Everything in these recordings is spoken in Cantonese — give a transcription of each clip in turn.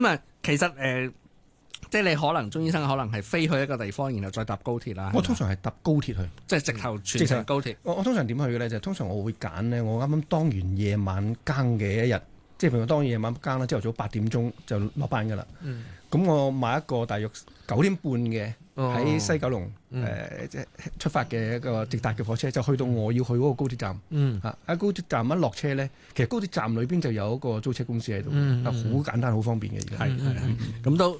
其實即係你可能鍾醫生可能係飛去一個地方，然後再搭高鐵啦。 我通常係搭高鐵去， 即係直頭全程高鐵。 我通常點去嘅咧？就通常我會揀咧，我啱啱當完夜晚更嘅一日，即係譬如當夜晚更啦，朝頭早8點鐘就落班㗎啦。咁我買一個大約9點半嘅喺西九龍即係出發嘅一個直達嘅火車，就去到我要去嗰個高鐵站。喺高鐵站一落車咧，其實高鐵站裏邊就有一個租車公司喺度，好簡單好方便嘅。而家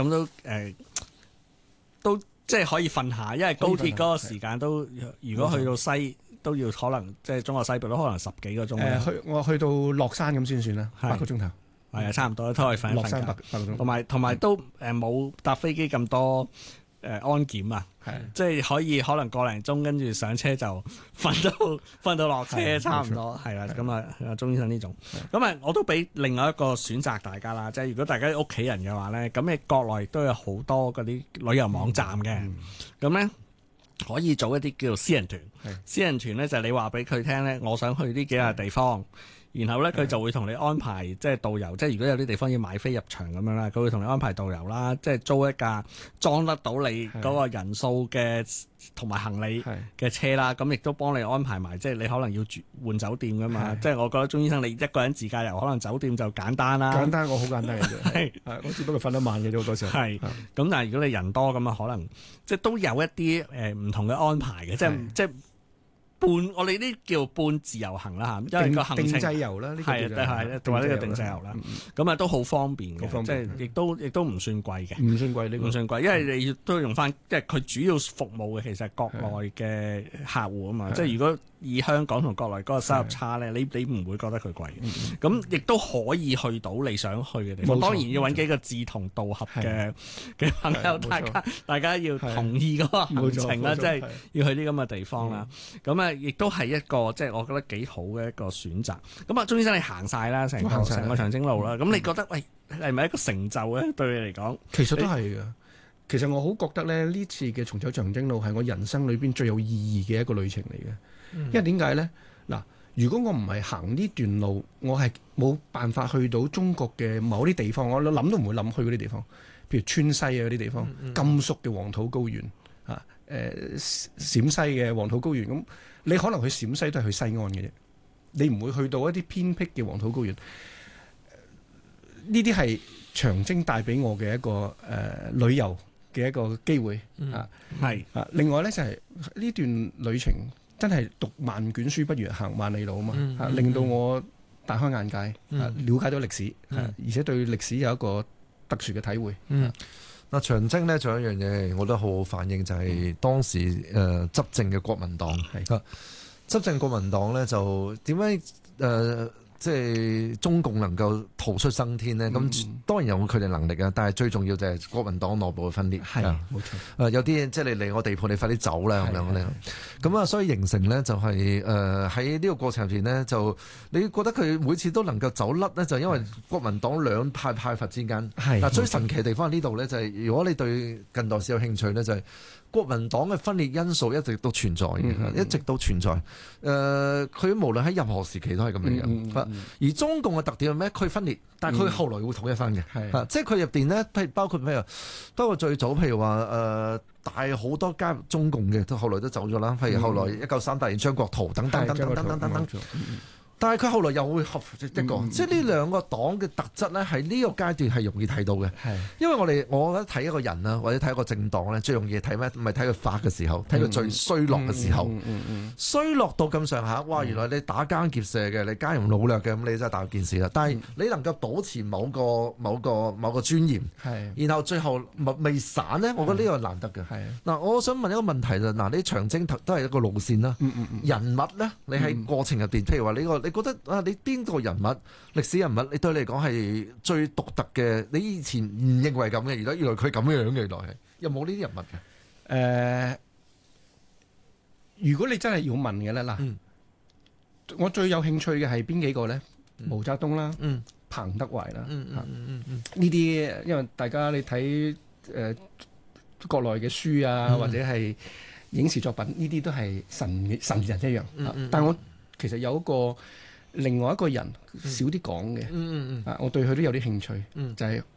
都即係可以瞓下，因為高鐵嗰個時間都如果去到西都要可能即係中國西部都可能10幾個鐘。 我去到落山咁先算啦，8個鐘頭。 係啊，差唔多都可以瞓一瞓覺。 落山8個鐘。 同埋都冇搭飛機咁多安檢啊。即係可能個零鐘，跟住上車就瞓到落車，差唔多係啦。咁啊，鍾醫生呢種咁我都俾另外一個選擇大家啦。即係如果大家屋企人嘅話咧，咁你國內都有好多嗰啲旅遊網站嘅，咁咧可以做一啲叫做私人團。私人團咧就係你話俾佢聽咧，我想去呢幾個地方。然後咧，佢就會同你安排即係導遊，即係如果有啲地方要買飛入場咁樣啦，佢會同你安排導遊啦，即係租一架裝得到你嗰個人數嘅同埋行李嘅車啦，咁亦都幫你安排埋，即係你可能要換酒店噶嘛，即係我覺得鍾醫生你一個人自駕遊，可能酒店就簡單啦。簡單， 我好簡單嘅啫，我只不過瞓得慢嘅啫，好多時候。咁但係如果你人多咁啊，可能即係都有一啲唔同嘅安排嘅，即係。我哋呢叫半自由行啦嚇，因為個行程定制遊啦，係同埋呢個定制遊啦，咁啊都好方便嘅，即係亦都唔算貴嘅，唔算貴，因為你都用翻，即係佢主要服務嘅其實係國內嘅客戶啊嘛，即係如果以香港同國內嗰個收入差咧，你唔會覺得佢貴嘅，咁亦都可以去到你想去嘅地方，當然要揾幾個志同道合嘅朋友，大家要同意嗰個行程啦，即係要去啲咁嘅地方啦，咁啊。亦都係一個即係我覺得幾好嘅一個選擇。咁啊，鍾醫生你行晒啦，成個長征路啦。咁你覺得喂係咪一個成就咧？對你嚟講， 其實都係嘅。其實我好覺得咧，呢次嘅重走長征路係我人生裏邊最有意義嘅一個旅程嚟嘅。因為點解咧？嗱，如果我唔係行呢段路，我係冇辦法去到中國嘅某啲地方。我諗都唔會諗去嗰啲地方，譬如川西啊嗰啲地方，甘肅嘅黃土高原啊，陝西嘅黃土高原咁。你可能去陝西都係去西安嘅啫，你唔會去到一啲偏僻嘅黃土高原。呢啲係長征帶俾我嘅一個旅遊嘅一個機會啊。另外咧就係呢段旅程真係讀萬卷書不如行萬里路啊嘛，令到我大開眼界，了解到歷史，而且對歷史有一個特殊嘅體會。 嗱，長征咧仲有一樣嘢，我覺得好好反映就係當時執政嘅國民黨。執政國民黨咧就點解即係中共能夠逃出生天呢？咁當然有佢哋能力啊，但係最重要就係國民黨內部嘅分裂。 係冇錯。 有啲即係你嚟我地盤，你快啲走啦咁樣咧。咁啊，所以形成呢就係喺呢個過程入邊呢，就你覺得佢每次都能夠走甩呢，就因為國民黨兩派派閥之間。嗱，最神奇嘅地方喺呢度呢，就係如果你對近代史有興趣呢，就係國民黨嘅分裂因素一直都存在嘅，一直都存在。佢無論喺任何時期都係咁樣。而中共嘅特點係咩？佢分裂，但係佢後來會統一翻嘅。即係佢入邊呢，譬如包括最早譬如話大好多加入中共嘅，都後來都走咗啦。譬如後來1938年張國燾等等等等等等等。但係佢後來又會合一個，即係呢兩個黨嘅特質咧，喺呢個階段係容易睇到嘅。因為我覺得睇一個人啦，或者睇一個政黨咧，最容易睇咩？唔係睇佢發嘅時候，睇佢最衰落嘅時候。衰落到咁上下，哇！原來你打奸劫舍嘅，你奸淫擄掠嘅，咁你真係大件事啦。但係你能夠保持某個尊嚴，然後最後未散咧，我覺得呢個係難得嘅。嗱，我想問一個問題啦。嗱，你長征都係一個路線啦，人物咧，你喺過程入邊，譬如話你覺得啊，你邊個人物、歷史人物，你對你嚟講係最獨特嘅？你以前唔認為咁嘅，原來佢咁樣嘅，原來係有冇呢啲人物嘅？ 如果你真係要問嘅咧，嗱，我最有興趣嘅係邊幾個咧？毛澤東啦，彭德懷啦，呢啲因為大家你睇國內嘅書啊，或者係影視作品，呢啲都係神人一樣。但係我其實有一個另外一個人少啲講嘅，我對佢都有啲興趣，就係